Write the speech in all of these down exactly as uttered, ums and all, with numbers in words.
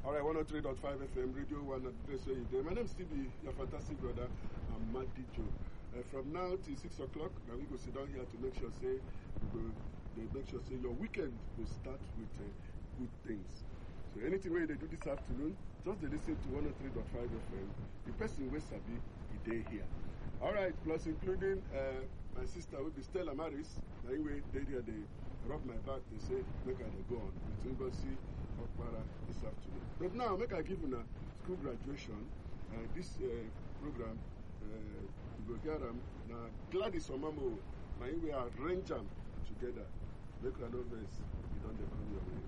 All right, one oh three point five F M, Radio one, place where you there. My name is Stevie, your fantastic brother. I'm Madi Joe. Uh, from now till six o'clock, now we go sit down here to make sure, say, we go, they make sure, say, your weekend will start with uh, good things. So anything where they do this afternoon, just they listen to one oh three point five F M. The person will sabi, the day here. All right, plus including uh, my sister will be Stella Maris. Anyway, they here, they rub my back, they say, make her go on. We go see Okpara this afternoon. But now, make I give you a school graduation. Uh, this uh, program, uh, we go hear them. Now, Gladys Omamo, my we arrange them together. Make her know this. You don't depend your way.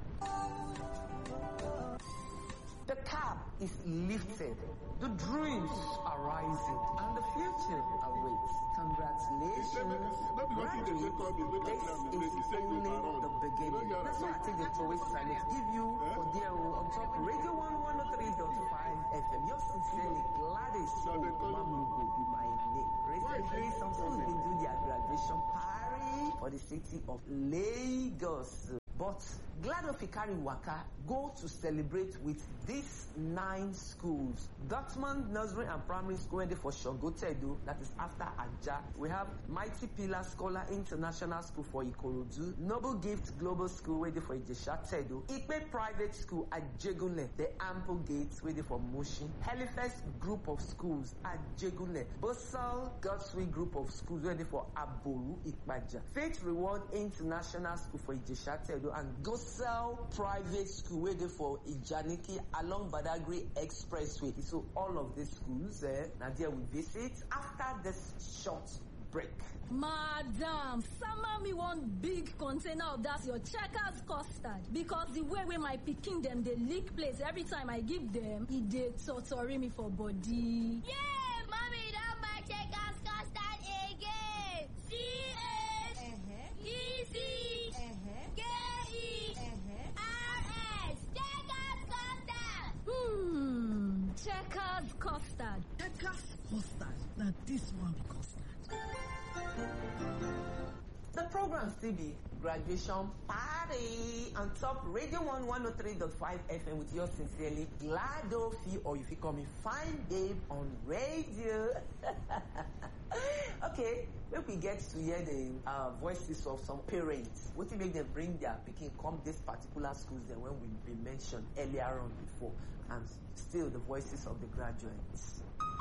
The cap is lifted, the dreams are rising, and the future awaits. Congratulations, graduates. This is only the beginning. That's why I take the choice and let's give you for dear on top Radio one one oh three point five F M. Yours sincerely, Gladys Mamugo be my name. Recently, some schools been doing their graduation party for the city of Lagos. But Glad of Ikari Waka go to celebrate with these nine schools. Dortmund Nursery and Primary School ready for Shogotedo, that is after Aja. We have Mighty Pillar Scholar International School for Ikorodu, Noble Gift Global School ready for Ijesha Tedo, Ipe Private School at Jegunle, the Ample Gates ready for Mushin, Halifax Group of Schools at Jegunle, Bosal Godswill Group of Schools ready for Aboru Ikpaja, Faith Reward International School for Ijesha Tedo, and Gosel Private School waiting for Ijaniki along Badagry Expressway. So all of these schools, eh, now there we visit after this short break. Madam, summer me one big container of that your Checkers custard, because the way where my picking them they leak place every time I give them, it they torture me for body. Yeah, mommy, don't buy Checkers custard again. C H E C K E R S Checkers custard. Hmm, Checkers custard. Checkers custard. Now this one be custard. The program still be graduation party on top Radio one one oh three point five F M with yours sincerely, Glado Fee, or if you call me Fine Babe on radio. Okay, when we get to hear the uh, voices of some parents, what will make them bring their picking come this particular schools then when we been mentioned earlier on before, and still the voices of the graduates.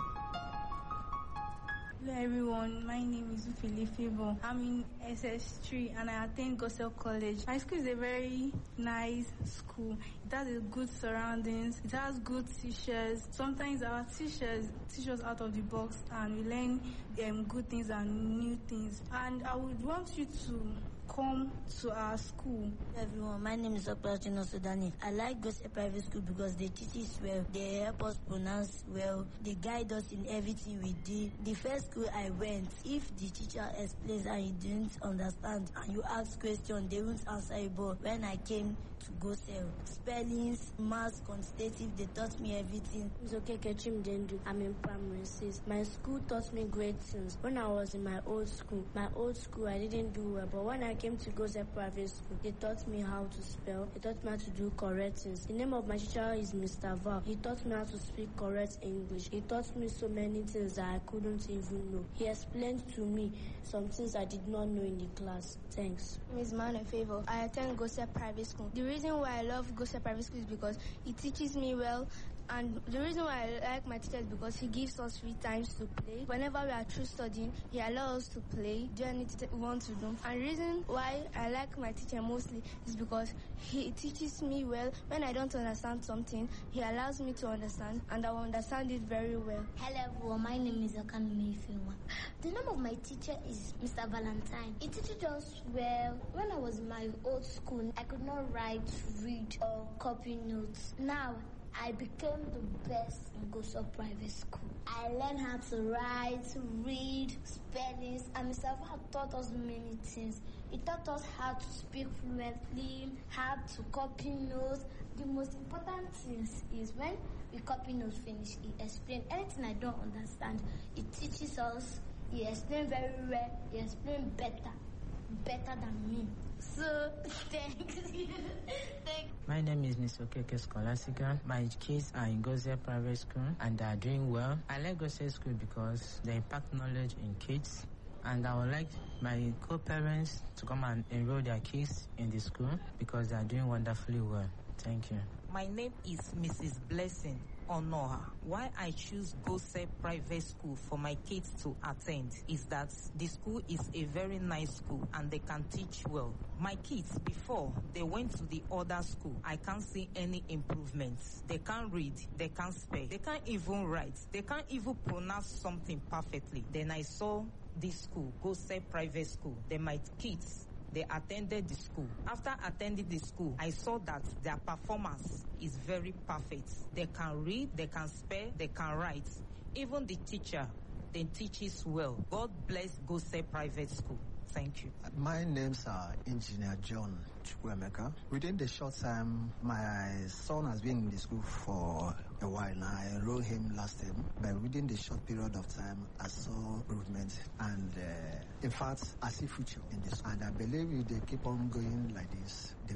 Hello everyone, my name is Ufili Favor. I'm in S S three and I attend Gosel College. My school is a very nice school. It has a good surroundings. It has good teachers. Sometimes our teachers teach us out of the box and we learn um, good things and new things. And I would want you to come to our school. Hello everyone, my name is Operation Sudani. I like Gosel Private School because they teach us well. They help us pronounce well. They guide us in everything we do. The first school I went, if the teacher explains and you didn't understand and you ask questions, they won't answer you. But when I came to Gosel, spellings, maths, quantitative, they taught me everything. It's okay, Kechim Dendu. I'm in primary six. My school taught me great things. When I was in my old school, my old school, I didn't do well. But when I came to Gosel Private School, they taught me how to spell. They taught me how to do correct things. The name of my teacher is Mister Val. He taught me how to speak correct English. He taught me so many things that I couldn't even know. He explained to me some things I did not know in the class. Thanks. Miss Man Favor. I attend Gosel Private School. The reason why I love Gosel Private School is because it teaches me well, and the reason why I like my teacher is because he gives us free times to play. Whenever we are through studying, he allows us to play, do anything we want to do. And the reason why I like my teacher mostly is because he teaches me well. When I don't understand something, he allows me to understand, and I will understand it very well. Hello everyone, my name is Akanu Mefilwa. The name of my teacher is Mister Valentine. He teaches us well. When I was in my old school, I could not write, read, or copy notes. Now, I became the best in Gosel Private School. I learned how to write, read, spellings, and Mister Val taught us many things. He taught us how to speak fluently, how to copy notes. The most important thing is when we copy notes finish, he explains anything I don't understand. He teaches us, he explains very well, he explains better. better than me. So, thanks. Thank My My name is Miss Okeke Scholastica. My kids are in Gosea Private School and they are doing well. I like Gosea School because they impact knowledge in kids. And I would like my co-parents to come and enroll their kids in the school because they are doing wonderfully well. Thank you. My name is Missus Blessing Onoha. Why I choose Gosea Private School for my kids to attend is that the school is a very nice school and they can teach well. My kids, before they went to the other school, I can't see any improvements. They can't read, they can't spell, they can't even write, they can't even pronounce something perfectly. Then I saw this school, Gosea Private School. Then my kids, they attended the school. After attending the school, I saw that their performance is very perfect. They can read, they can spell, they can write. Even the teacher, they teaches well. God bless Gosea Private School. Thank you. My name's uh, Engineer John Chukwemeka. Within the short time, my son has been in the school for a while now. I enrolled him last time, but within the short period of time, I saw improvement, and uh, in fact, I see future in this. And I believe if they keep on going like this, they